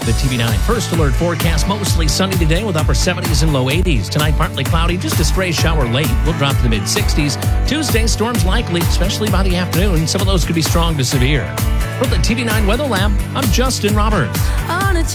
The TV9 First Alert forecast, mostly sunny today with upper 70s and low 80s. Tonight, partly cloudy, just a stray shower late. We'll drop to the mid-60s. Tuesday, storms likely, especially by the afternoon. Some of those could be strong to severe. From the TV9 Weather Lab, I'm Justin Roberts. On a